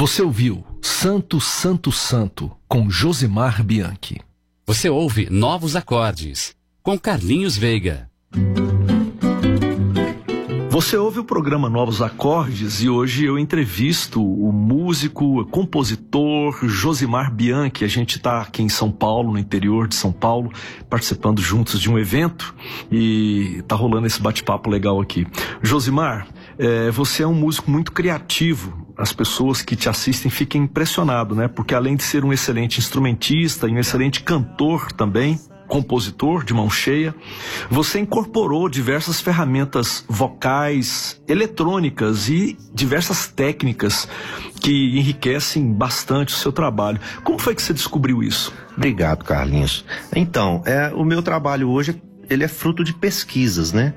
Você ouviu Santo, Santo, Santo, com Josimar Bianchi. Você ouve Novos Acordes, com Carlinhos Veiga. Você ouve o programa Novos Acordes e hoje eu entrevisto o músico, compositor Josimar Bianchi. A gente está aqui em São Paulo, no interior de São Paulo, participando juntos de um evento e está rolando esse bate-papo legal aqui. Josimar, você é um músico muito criativo. As pessoas que te assistem ficam impressionadas, né? Porque além de ser um excelente instrumentista e um excelente cantor também, compositor de mão cheia, você incorporou diversas ferramentas vocais, eletrônicas e diversas técnicas que enriquecem bastante o seu trabalho. Como foi que você descobriu isso? Obrigado, Carlinhos. Então, o meu trabalho hoje ele é fruto de pesquisas, né?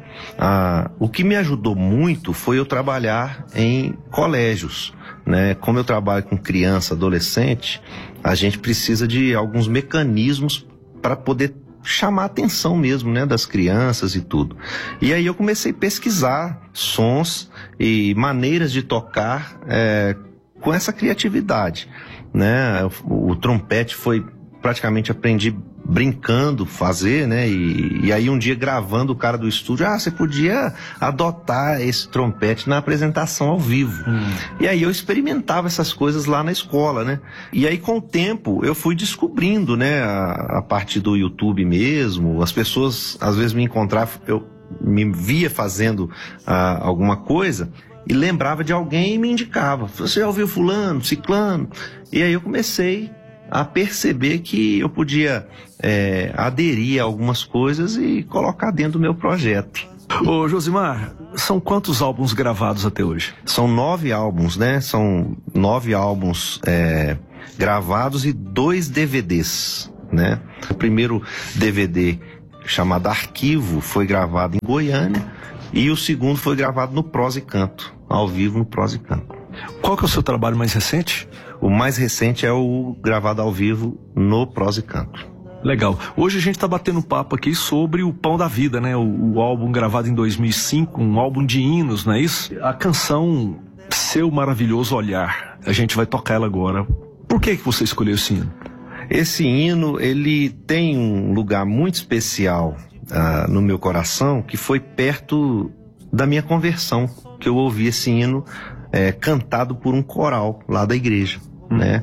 O que me ajudou muito foi eu trabalhar em colégios, né? Como eu trabalho com criança, adolescente, a gente precisa de alguns mecanismos para poder chamar a atenção mesmo, né, das crianças e tudo. E aí eu comecei a pesquisar sons e maneiras de tocar com essa criatividade, né? O trompete foi praticamente aprendi brincando fazer, né? E aí um dia gravando o cara do estúdio, você podia adotar esse trompete na apresentação ao vivo. E aí eu experimentava essas coisas lá na escola, né? E aí com o tempo eu fui descobrindo, né? A partir do YouTube mesmo, as pessoas às vezes me encontravam, eu me via fazendo alguma coisa e lembrava de alguém e me indicava. Você já ouviu fulano, ciclano? E aí eu comecei a perceber que eu podia aderir a algumas coisas e colocar dentro do meu projeto. Ô Josimar, são quantos álbuns gravados até hoje? São 9 álbuns, né? São 9 álbuns gravados e 2 DVDs, né? O primeiro DVD, chamado Arquivo, foi gravado em Goiânia e o segundo foi gravado no Prosa e Canto, ao vivo no Prosa e Canto. Qual que é o seu trabalho mais recente? O mais recente é o gravado ao vivo no Prosa e Canto. Legal. Hoje a gente está batendo um papo aqui sobre o Pão da Vida, né? O álbum gravado em 2005, um álbum de hinos, não é isso? A canção Seu Maravilhoso Olhar, a gente vai tocar ela agora. Por que você escolheu esse hino? Esse hino, ele tem um lugar muito especial no meu coração, que foi perto da minha conversão, que eu ouvi esse hino cantado por um coral lá da igreja, né?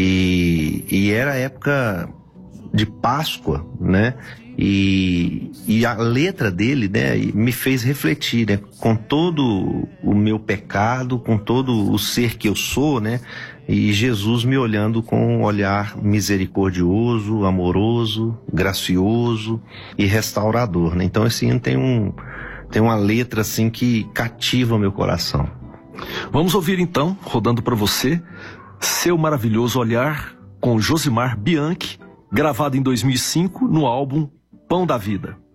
E era época de Páscoa, né? E a letra dele, né, me fez refletir, né? Com todo o meu pecado, com todo o ser que eu sou, né? E Jesus me olhando com um olhar misericordioso, amoroso, gracioso e restaurador, né? Então esse hino tem uma letra assim que cativa o meu coração. Vamos ouvir então, rodando para você, Seu Maravilhoso Olhar, com Josimar Bianchi, gravado em 2005 no álbum Pão da Vida.